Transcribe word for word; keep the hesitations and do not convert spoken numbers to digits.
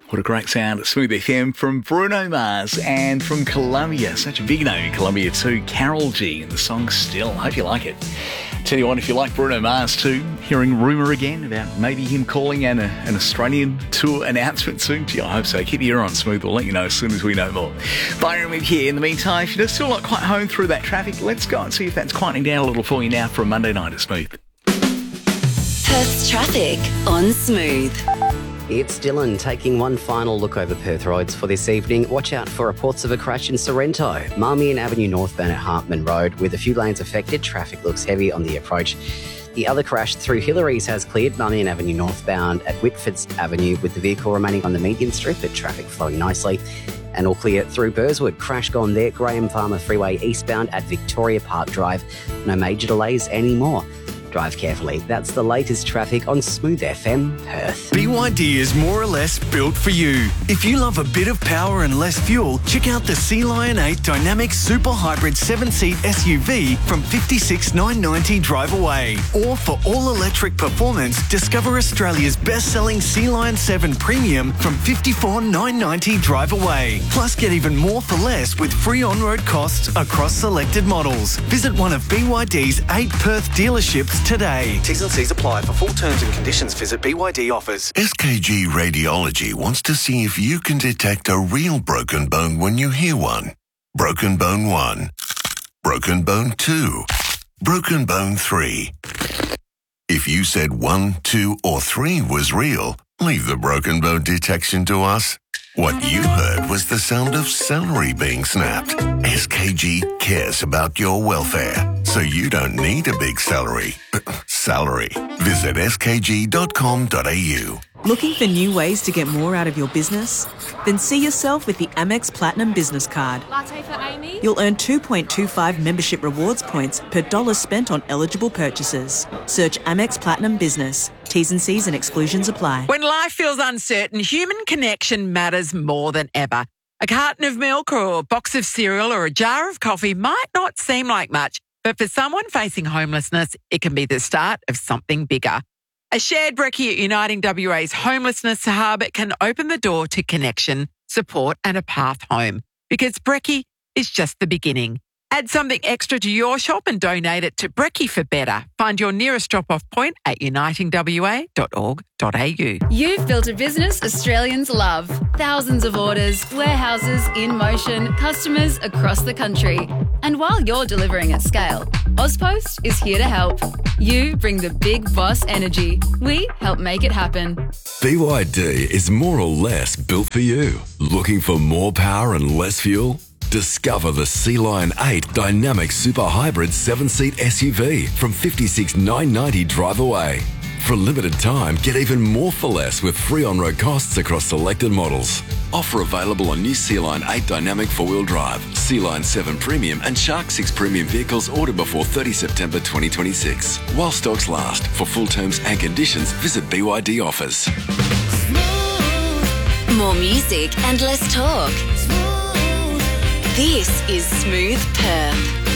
What a great sound at Smooth F M from Bruno Mars and from Colombia. Such a big name in Colombia too. Carol G and the song Still. Hope you like it. Tell you what, if you like Bruno Mars too, hearing rumour again about maybe him calling an, uh, an Australian tour announcement soon. Gee, I hope so. Keep your ear on Smooth. We'll let you know as soon as we know more. Byron with here. In the meantime, if you're still not quite home through that traffic, let's go and see if that's quieting down a little for you now for a Monday night at Smooth. Perth's traffic on Smooth. It's Dylan taking one final look over Perth roads for this evening. Watch out for reports of a crash in Sorrento. Marmion Avenue northbound at Hartman Road with a few lanes affected. Traffic looks heavy on the approach. The other crash through Hillary's has cleared Marmion Avenue northbound at Whitfords Avenue with the vehicle remaining on the median strip but traffic flowing nicely. And all clear through Burswood. Crash gone there. Graham Farmer Freeway eastbound at Victoria Park Drive. No major delays anymore. Drive carefully. That's the latest traffic on Smooth F M Perth. B Y D is more or less built for you. If you love a bit of power and less fuel, check out the Sea Lion eight Dynamic Super Hybrid seven-seat S U V from fifty-six thousand nine hundred ninety dollars drive away. Or for all-electric performance, discover Australia's best-selling Sea Lion seven Premium from fifty-four thousand nine hundred ninety dollars drive away. Plus, get even more for less with free on-road costs across selected models. Visit one of B Y D's eight Perth dealerships today. T's and C's apply. For full terms and conditions, visit B Y D offers. S K G Radiology wants to see if you can detect a real broken bone when you hear one. Broken bone one. Broken bone two. Broken bone three. If you said one, two, or three was real, leave the broken bone detection to us. What you heard was the sound of celery being snapped. S K G cares about your welfare, so you don't need a big celery. Salary. Visit s k g dot com dot a u. Looking for new ways to get more out of your business? Then see yourself with the Amex Platinum Business Card. Latte for Amy? You'll earn two point two five membership rewards points per dollar spent on eligible purchases. Search Amex Platinum Business. T's and C's and exclusions apply. When life feels uncertain, human connection matters more than ever. A carton of milk or a box of cereal or a jar of coffee might not seem like much, but for someone facing homelessness, it can be the start of something bigger. A shared brekkie at Uniting W A's Homelessness Hub can open the door to connection, support and a path home. Because brekkie is just the beginning. Add something extra to your shop and donate it to Brekkie for Better. Find your nearest drop-off point at uniting w a dot org dot a u. You've built a business Australians love. Thousands of orders, warehouses in motion, customers across the country. And while you're delivering at scale, Ozpost is here to help. You bring the big boss energy. We help make it happen. B Y D is more or less built for you. Looking for more power and less fuel? Discover the Sea Lion eight Dynamic Super Hybrid seven-seat S U V from fifty-six thousand nine hundred ninety dollars drive away. For a limited time, get even more for less with free on-road costs across selected models. Offer available on new Sea Lion eight Dynamic four-wheel drive, Sea Lion seven Premium and Shark six Premium vehicles ordered before thirtieth September twenty twenty-six. While stocks last. For full terms and conditions, visit B Y D offers. More music and less talk. This is Smooth Perth.